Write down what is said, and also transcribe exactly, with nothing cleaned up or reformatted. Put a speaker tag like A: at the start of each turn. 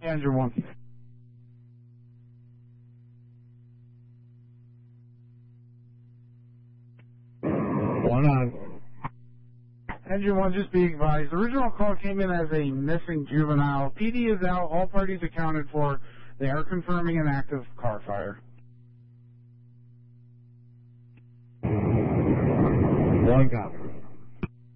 A: Engine one.
B: One on.
A: Engine one, just be advised. The original call came in as a missing juvenile. P D is out. All parties accounted for. They are confirming an active car fire.
B: One copy.